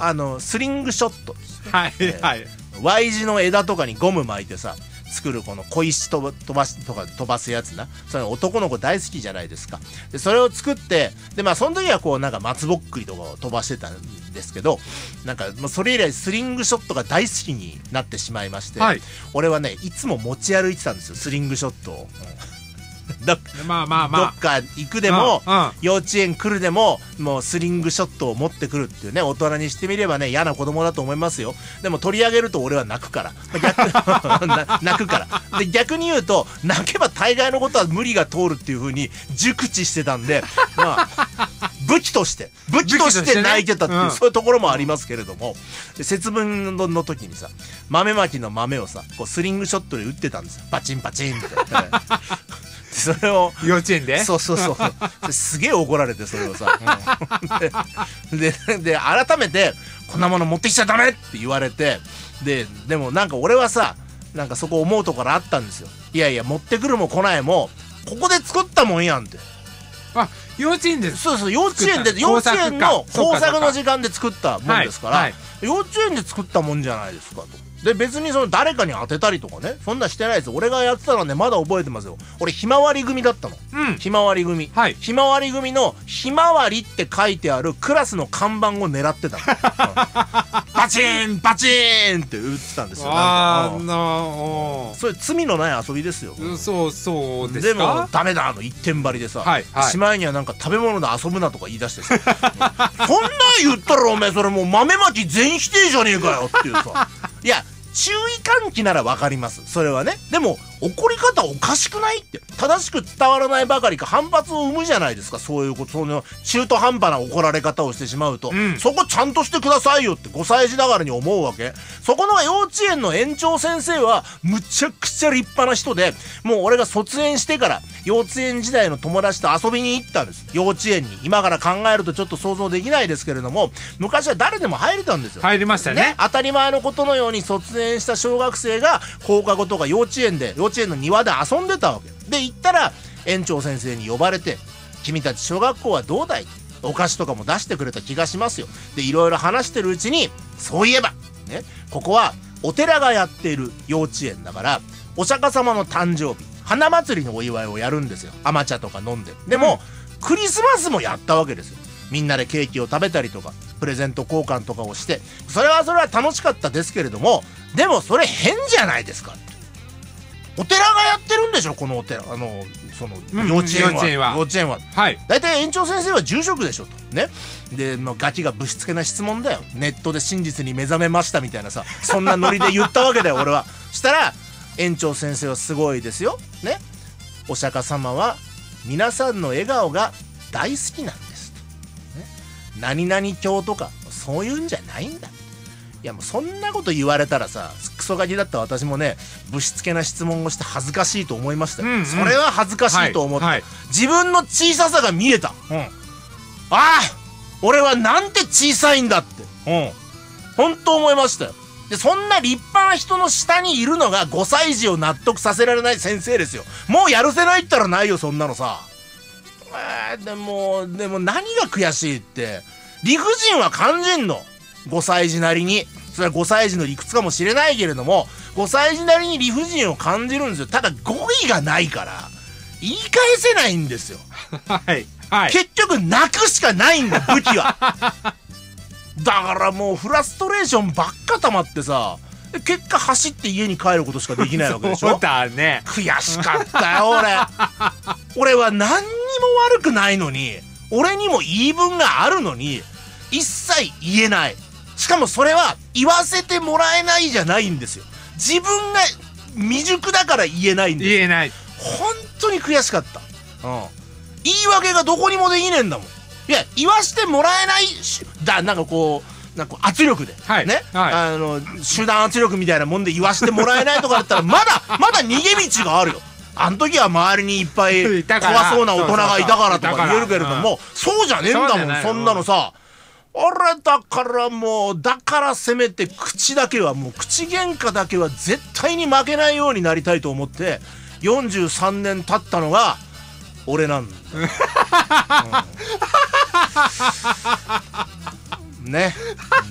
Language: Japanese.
スリングショット、 はいはい。 Y 字の枝とかにゴム巻いてさ作るこの小石飛ばすやつな、それ男の子大好きじゃないですか。でそれを作って、でまあその時はこうなんか松ぼっくりとかを飛ばしてたんですけど、なんかもうそれ以来スリングショットが大好きになってしまいまして、 はい、 俺はねいつも持ち歩いてたんですよ、スリングショットを。 まあまあまあ、 どっか行くでも、 うんうん、 幼稚園来るでももうスリングショットを持ってくるっていうね、大人にしてみればね嫌な子供だと思いますよ。でも取り上げると俺は泣くから泣くからで、逆に言うと泣けば大概のことは無理が通るっていう風に熟知してたんで、まあ武器として泣いてたっていう、そういうところもありますけれども、で節分の時にさ豆まきの豆をさこうスリングショットで打ってたんですよ、パチンパチンって。それを幼稚園でそうすげえ怒られて、それをさ、で改めてこんなもの持ってきちゃダメって言われて、でもなんか俺はさなんかそこ思うところあったんですよ。いやいや持ってくるも来ないもここで作ったもんやんって。 あ、幼稚園で、 そう幼稚園の工作の時間で作ったもんですから、はいはい、幼稚園で作ったもんじゃないですかと。で別にその誰かに当てたりとかねそんなしてないです。俺がやってたのねまだ覚えてますよ。俺ひまわり組だったの、うん、ひまわり組、はい、ひまわり組のひまわりって書いてあるクラスの看板を狙ってたの、バチーンバチーンって打ってたんですよ。それ罪のない遊びですよ、 そうですか。 でもダメだ一点張りでさ、はいはい、しまいにはなんか食べ物で遊ぶなとか言い出してさそんな言ったらお前それもう豆まき全否定じゃねえかよっていうさいや注意喚起なら分かります、それはね。でも怒り方おかしくないって、正しく伝わらないばかりか反発を生むじゃないですか。そういうこと、その中途半端な怒られ方をしてしまうと、うん、そこちゃんとしてくださいよって5歳児ながらに思うわけ。そこの幼稚園の園長先生はむちゃくちゃ立派な人で、もう俺が卒園してから幼稚園時代の友達と遊びに行ったんです、幼稚園に。今から考えるとちょっと想像できないですけれども、昔は誰でも入れたんですよ。 入りましたね。 当たり前のことのように卒園した小学生が放課後とか幼稚園の庭で遊んでたわけで、行ったら園長先生に呼ばれて、君たち小学校はどうだい、お菓子とかも出してくれた気がしますよ。でいろいろ話してるうちに、そういえばね、ここはお寺がやっている幼稚園だから、お釈迦様の誕生日花祭りのお祝いをやるんですよ、甘茶とか飲んで。でも、うん、クリスマスもやったわけですよ。みんなでケーキを食べたりとかプレゼント交換とかをして、それは楽しかったですけれども、でもそれ変じゃないですか。お寺がやってるんでしょ、このお寺、その幼稚園は、はい、だいたい園長先生は住職でしょとね。でガキがぶしつけな質問だよ、ネットで真実に目覚めましたみたいなさ、そんなノリで言ったわけだよ俺は。したら園長先生はすごいですよね。お釈迦様は皆さんの笑顔が大好きなんですと、ね、何々教とかそういうんじゃないんだ。いやもうそんなこと言われたらさ、クソガキだった私もね、ぶしつけな質問をして恥ずかしいと思いましたよ、うんうん、それは恥ずかしいと思った、はいはい、自分の小ささが見えた、うん、ああ俺はなんて小さいんだって、うん、本当思いましたよ。でそんな立派な人の下にいるのが5歳児を納得させられない先生ですよ。もうやるせないったらないよそんなのさ。でも何が悔しいって、理不尽は感じんの、5歳児なりに。それは5歳児の理屈かもしれないけれども、5歳児なりに理不尽を感じるんですよ。ただ語彙がないから言い返せないんですよはいはい、結局泣くしかないんだ武器はだからもうフラストレーションばっか溜まってさ、結果走って家に帰ることしかできないわけでしょ。 そうだね、 悔しかったよ俺は何にも悪くないのに、俺にも言い分があるのに一切言えない。しかもそれは言わせてもらえないじゃないんですよ。自分が未熟だから言えないんです。 言えない。 本当に悔しかった、うん、言い訳がどこにもできねえんだもん。いや言わしてもらえないなんかこう圧力で、はい、ね、はい、手段圧力みたいなもんで言わしてもらえないとかだったらまだ逃げ道があるよ。あの時は周りにいっぱい怖そうな大人がいたからとか言えるけれども、そうじゃねえんだもん、そんなのさ。俺だからせめて口だけは、もう口喧嘩だけは絶対に負けないようになりたいと思って43年経ったのが俺なんだ、うん、ね。